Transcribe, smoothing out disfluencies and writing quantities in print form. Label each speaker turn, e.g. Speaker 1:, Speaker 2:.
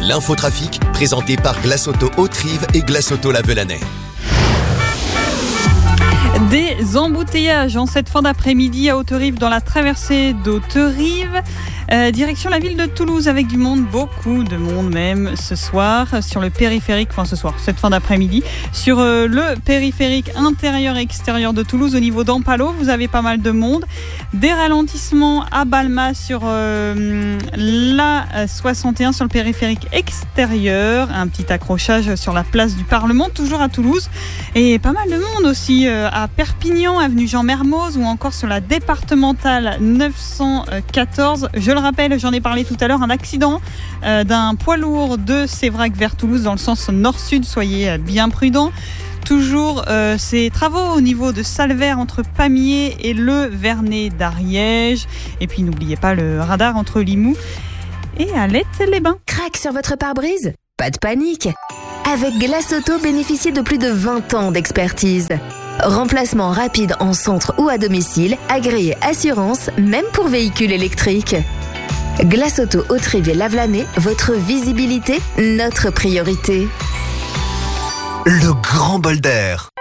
Speaker 1: L'infotrafic, présenté par Glace Auto Haute-Rive et Glace Auto La Velanais.
Speaker 2: Des embouteillages en cette fin d'après-midi à Haute-Rive dans la traversée d'Haute-Rive. Direction la ville de Toulouse avec du monde, beaucoup de monde même ce soir sur le périphérique, cette fin d'après-midi, sur le périphérique intérieur et extérieur de Toulouse au niveau d'Ampalo, vous avez pas mal de monde. Des ralentissements à Balma sur la 61 sur le périphérique extérieur, un petit accrochage sur la place du Parlement, toujours à Toulouse, et pas mal de monde aussi à Perpignan, avenue Jean Mermoz, ou encore sur la départementale 914. Je le rappelle, j'en ai parlé tout à l'heure, un accident d'un poids lourd de Sévrac vers Toulouse dans le sens nord-sud, soyez bien prudents. Toujours ces travaux au niveau de Salvert entre Pamiers et le Vernet d'Ariège. Et puis n'oubliez pas le radar entre Limoux et Alette-les-Bains.
Speaker 3: Crac sur votre pare-brise ? Pas de panique. Avec Glace Auto, bénéficiez de plus de 20 ans d'expertise. Remplacement rapide en centre ou à domicile, agréé assurance, même pour véhicules électriques. Glace Auto Haute-Rive et La Velanais, votre visibilité, notre priorité.
Speaker 1: Le grand bol d'air.